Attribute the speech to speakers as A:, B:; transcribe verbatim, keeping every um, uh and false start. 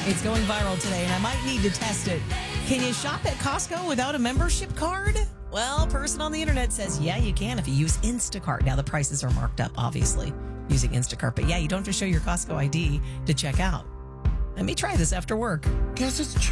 A: It's going viral today, and I might need to test it. Can you shop at Costco without a membership card? Well, a person on the internet says, yeah, you can if you use Instacart. Now, the prices are marked up, obviously, using Instacart. But yeah, you don't have to show your Costco I D to check out. Let me try this after work.
B: Guess it's true.